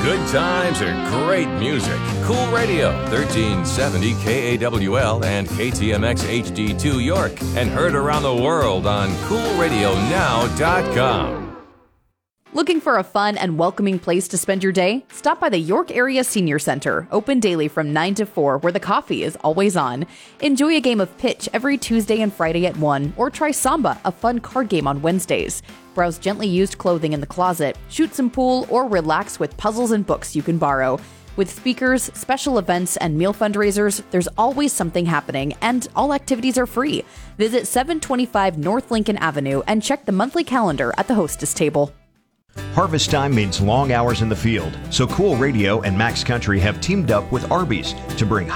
Good times and great music. Cool Radio, 1370 KAWL and KTMX HD2 York. And heard around the world on CoolRadioNow.com. Looking for a fun and welcoming place to spend your day? Stop by the York Area Senior Center, open daily from 9 to 4, where the coffee is always on. Enjoy a game of pitch every Tuesday and Friday at 1, or try Samba, a fun card game on Wednesdays. Browse gently used clothing in the closet, shoot some pool, or relax with puzzles and books you can borrow. With speakers, special events, and meal fundraisers, there's always something happening, and all activities are free. Visit 725 North Lincoln Avenue and check the monthly calendar at the hostess table. Harvest time means long hours in the field, so Cool Radio and Max Country have teamed up with Arby's to bring